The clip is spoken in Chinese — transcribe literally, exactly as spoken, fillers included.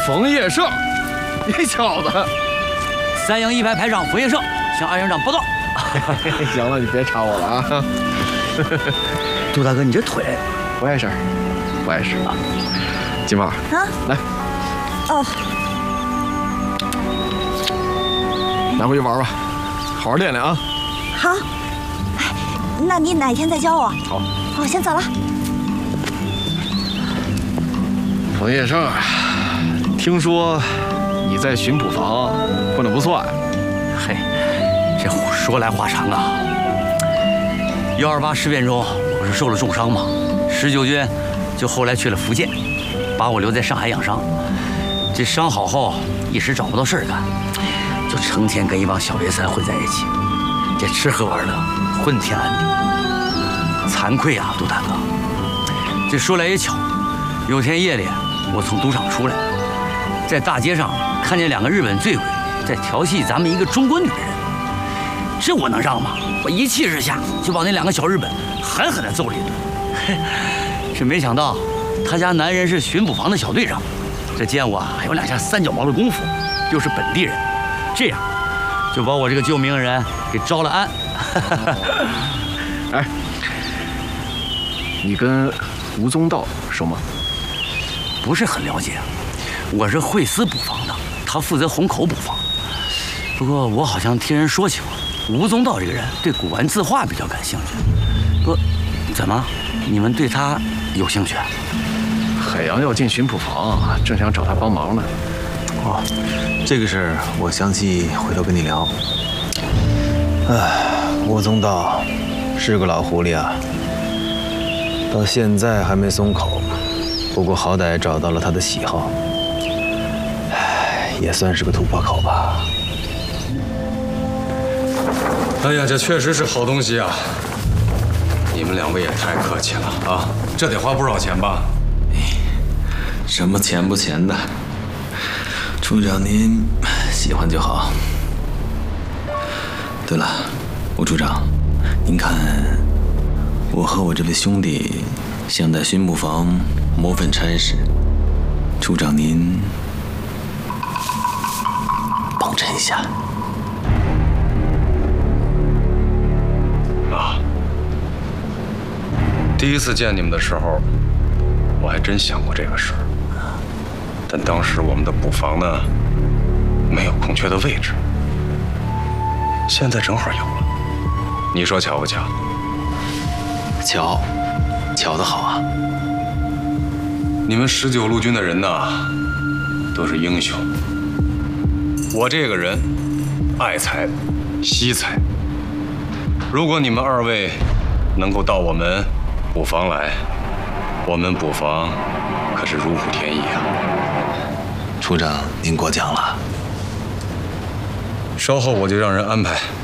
冯业胜，你小子！ 三营一排排长冯业胜向二营长报告。 行了，你别查我了啊！ 杜大哥，你这腿不碍事儿，不碍事啊。金妈， 啊， 来， 哦， 拿回去玩吧，好好练练啊。 好。哎，那你哪天再教我？ 好， 我先走了。 冯业胜，听说你在巡捕房混得不错呀？ 嘿，这说来话长啊。幺二八事变中，我不是受了重伤吗？十九军就后来去了福建，把我留在上海养伤。这伤好后，一时找不到事儿干，就成天跟一帮小瘪三混在一起，这吃喝玩乐，混天安地。惭愧啊，杜大哥。这说来也巧，有天夜里，我从赌场出来，在大街上看见两个日本醉鬼在调戏咱们一个中国女人。这我能让吗？我一气之下就把那两个小日本狠狠地揍了一顿。嘿，这没想到他家男人是巡捕房的小队长，这见我还有两下三脚猫的功夫，又是本地人，这样就把我这个救命人给招了安。 哎，你跟吴宗道熟吗？ 不是很了解，我是惠思捕房的，他负责虹口捕房。不过我好像听人说起过，吴宗道这个人对古玩字画比较感兴趣。不，怎么，你们对他有兴趣？ 海洋要进巡捕房，正想找他帮忙呢。 哦，这个事儿我详细回头跟你聊。哎，吴宗道是个老狐狸啊，到现在还没松口。不过好歹找到了他的喜好，唉，也算是个突破口吧。 哎呀，这确实是好东西啊！你们两位也太客气了啊，这得花不少钱吧？ 什么钱不钱的，处长您喜欢就好。对了，吴处长，您看，我和我这位兄弟想在巡捕房谋份差事，处长您帮衬一下。 啊，第一次见你们的时候，我还真想过这个事儿，但当时我们的捕房呢，没有空缺的位置，现在正好有了，你说巧不巧？ 巧，巧得好啊！ 你们十九路军的人呐，都是英雄。我这个人爱财惜财，如果你们二位能够到我们捕房来，我们捕房可是如虎添翼啊！ 处长您过奖了。 稍后我就让人安排